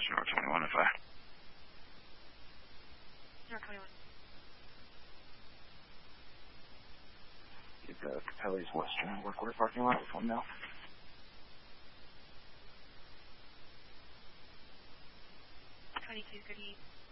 North 21 if I... North 21. Get the Capelli's Western Workwear parking lot with 1 mil. 22, good evening.